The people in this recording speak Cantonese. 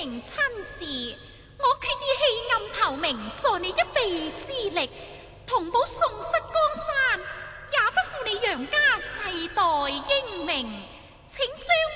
成親事，我決意棄暗投明，助你一臂之力，同保宋室江山，也不負你楊家世代英名，請將